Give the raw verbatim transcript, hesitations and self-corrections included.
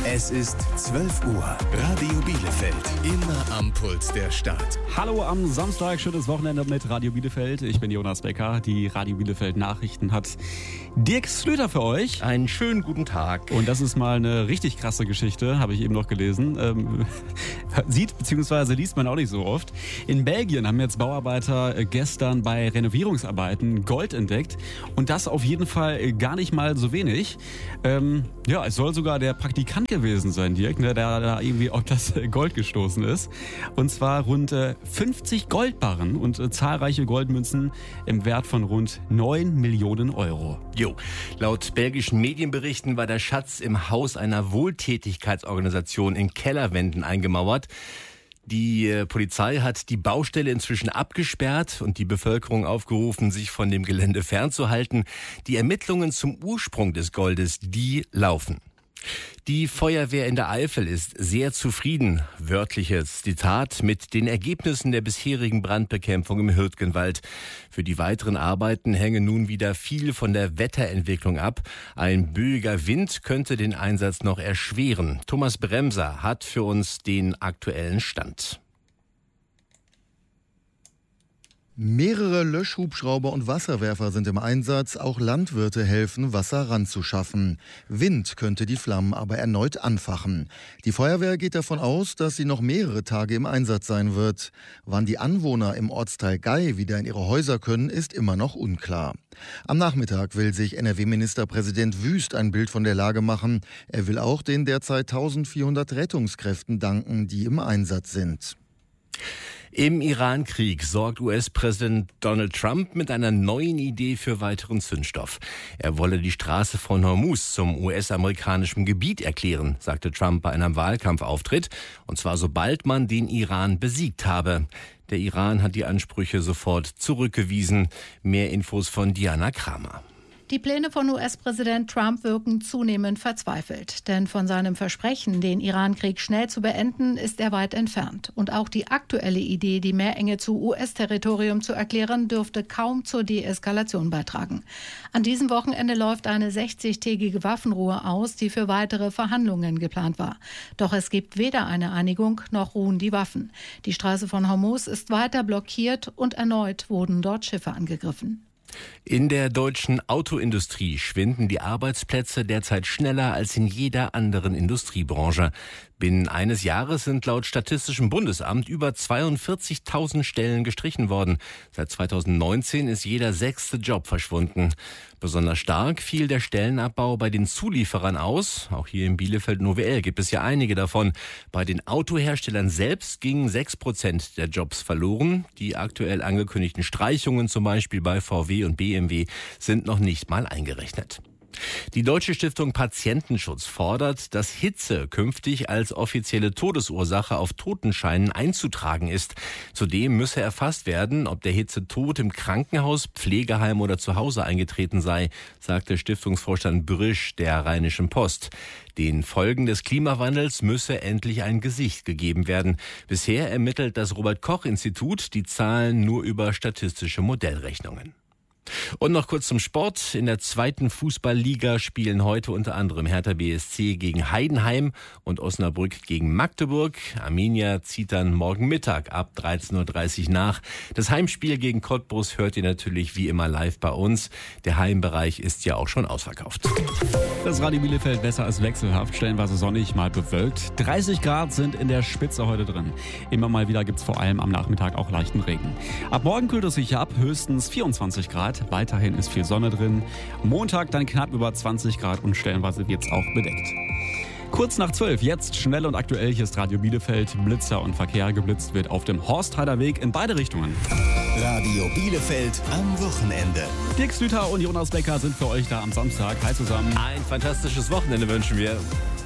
Es ist zwölf Uhr. Radio Bielefeld. Immer am Puls der Stadt. Hallo am Samstag. Schönes Wochenende mit Radio Bielefeld. Ich bin Jonas Becker. Die Radio Bielefeld Nachrichten hat Dirk Slüter für euch. Einen schönen guten Tag. Und das ist mal eine richtig krasse Geschichte, habe ich eben noch gelesen. Ähm, sieht bzw. liest man auch nicht so oft. In Belgien haben jetzt Bauarbeiter gestern bei Renovierungsarbeiten Gold entdeckt. Und das auf jeden Fall gar nicht mal so wenig. Ähm, ja, es soll sogar der Praktikant gewesen sein, Dirk, ne, der da irgendwie auf das Gold gestoßen ist. Und zwar rund äh, fünfzig Goldbarren und äh, zahlreiche Goldmünzen im Wert von rund neun Millionen Euro. Jo, laut belgischen Medienberichten war der Schatz im Haus einer Wohltätigkeitsorganisation in Kellerwänden eingemauert. Die äh, Polizei hat die Baustelle inzwischen abgesperrt und die Bevölkerung aufgerufen, sich von dem Gelände fernzuhalten. Die Ermittlungen zum Ursprung des Goldes, die laufen. Die Feuerwehr in der Eifel ist sehr zufrieden, wörtliches Zitat, mit den Ergebnissen der bisherigen Brandbekämpfung im Hürtgenwald. Für die weiteren Arbeiten hänge nun wieder viel von der Wetterentwicklung ab. Ein böiger Wind könnte den Einsatz noch erschweren. Thomas Bremser hat für uns den aktuellen Stand. Mehrere Löschhubschrauber und Wasserwerfer sind im Einsatz. Auch Landwirte helfen, Wasser ranzuschaffen. Wind könnte die Flammen aber erneut anfachen. Die Feuerwehr geht davon aus, dass sie noch mehrere Tage im Einsatz sein wird. Wann die Anwohner im Ortsteil Gey wieder in ihre Häuser können, ist immer noch unklar. Am Nachmittag will sich N R W-Ministerpräsident Wüst ein Bild von der Lage machen. Er will auch den derzeit eintausendvierhundert Rettungskräften danken, die im Einsatz sind. Im Iran-Krieg sorgt U S-Präsident Donald Trump mit einer neuen Idee für weiteren Zündstoff. Er wolle die Straße von Hormuz zum U S-amerikanischen Gebiet erklären, sagte Trump bei einem Wahlkampfauftritt. Und zwar sobald man den Iran besiegt habe. Der Iran hat die Ansprüche sofort zurückgewiesen. Mehr Infos von Diana Kramer. Die Pläne von U S-Präsident Trump wirken zunehmend verzweifelt. Denn von seinem Versprechen, den Iran-Krieg schnell zu beenden, ist er weit entfernt. Und auch die aktuelle Idee, die Meerenge zu U S-Territorium zu erklären, dürfte kaum zur Deeskalation beitragen. An diesem Wochenende läuft eine sechzigtägige Waffenruhe aus, die für weitere Verhandlungen geplant war. Doch es gibt weder eine Einigung, noch ruhen die Waffen. Die Straße von Hormuz ist weiter blockiert und erneut wurden dort Schiffe angegriffen. In der deutschen Autoindustrie schwinden die Arbeitsplätze derzeit schneller als in jeder anderen Industriebranche. Binnen eines Jahres sind laut Statistischem Bundesamt über zweiundvierzigtausend Stellen gestrichen worden. Seit zweitausendneunzehn ist jeder sechste Job verschwunden. Besonders stark fiel der Stellenabbau bei den Zulieferern aus. Auch hier in Bielefeld und O W L gibt es ja einige davon. Bei den Autoherstellern selbst gingen sechs Prozent der Jobs verloren. Die aktuell angekündigten Streichungen, zum Beispiel bei V W und B M W, sind noch nicht mal eingerechnet. Die Deutsche Stiftung Patientenschutz fordert, dass Hitze künftig als offizielle Todesursache auf Totenscheinen einzutragen ist. Zudem müsse erfasst werden, ob der Hitzetod im Krankenhaus, Pflegeheim oder zu Hause eingetreten sei, sagte Stiftungsvorstand Brüsch der Rheinischen Post. Den Folgen des Klimawandels müsse endlich ein Gesicht gegeben werden. Bisher ermittelt das Robert-Koch-Institut die Zahlen nur über statistische Modellrechnungen. Und noch kurz zum Sport. In der zweiten Fußballliga spielen heute unter anderem Hertha B S C gegen Heidenheim und Osnabrück gegen Magdeburg. Arminia zieht dann morgen Mittag ab dreizehn Uhr dreißig nach. Das Heimspiel gegen Cottbus hört ihr natürlich wie immer live bei uns. Der Heimbereich ist ja auch schon ausverkauft. Das Radio Bielefeld besser als wechselhaft, stellenweise sonnig, mal bewölkt. dreißig Grad sind in der Spitze heute drin. Immer mal wieder gibt's vor allem am Nachmittag auch leichten Regen. Ab morgen kühlt es sich ab, höchstens vierundzwanzig Grad. Weiterhin ist viel Sonne drin. Montag dann knapp über zwanzig Grad und stellenweise wird's auch bedeckt. Kurz nach zwölf, jetzt schnell und aktuell, hier ist Radio Bielefeld. Blitzer und Verkehr. Geblitzt wird auf dem Horstheider Weg in beide Richtungen. Radio Bielefeld am Wochenende. Dirk Slüter und Jonas Becker sind für euch da am Samstag. Hi zusammen. Ein fantastisches Wochenende wünschen wir.